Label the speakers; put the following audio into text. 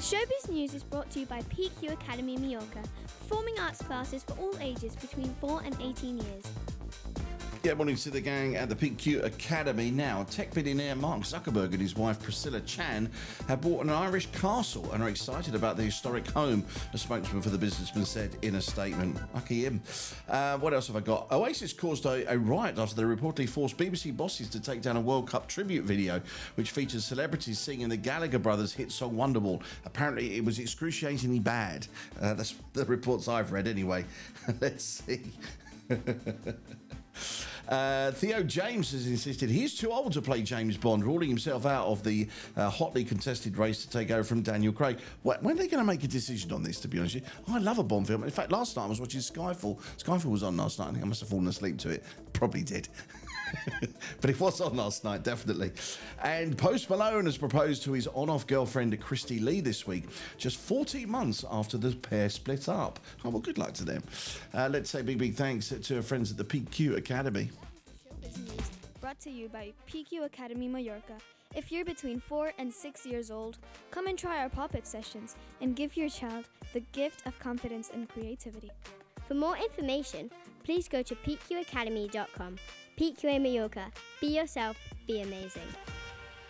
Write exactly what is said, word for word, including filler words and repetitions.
Speaker 1: Showbiz News is brought to you by P Q Academy Mallorca, performing arts classes for all ages between four and eighteen years.
Speaker 2: Yeah, morning to the gang at the P Q Academy. Now, tech billionaire Mark Zuckerberg and his wife Priscilla Chan have bought an Irish castle and are excited about the historic home, a spokesman for the businessman said in a statement. Lucky him. Uh, what else have I got? Oasis caused a, a riot after they reportedly forced B B C bosses to take down a World Cup tribute video, which features celebrities singing the Gallagher brothers' hit song Wonderwall. Apparently, it was excruciatingly bad. Uh, that's the reports I've read anyway. Let's see. Uh, Theo James has insisted he's too old to play James Bond, ruling himself out of the uh, hotly contested race to take over from Daniel Craig. When are they going to make a decision on this, to be honest with you? I love a Bond film. In fact, last night I was watching Skyfall. Skyfall was on last night. I think I must have fallen asleep to it. Probably did. But it was on last night, definitely. And Post Malone has proposed to his on-off girlfriend, Christy Lee, this week, just fourteen months after the pair split up. Oh, well, good luck to them. Uh, let's say big, big thanks to our friends at the P Q Academy.
Speaker 1: Showbiz News, brought to you by P Q Academy Mallorca. If you're between four and six years old, come and try our pop-up sessions and give your child the gift of confidence and creativity.
Speaker 3: For more information, please go to p q academy dot com. P Q A Mallorca. Be yourself, be amazing.